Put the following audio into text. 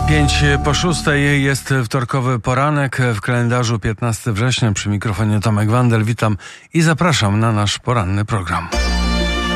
5:06 jest wtorkowy poranek, w kalendarzu 15 września, przy mikrofonie Tomek Wandel. Witam i zapraszam na nasz poranny program.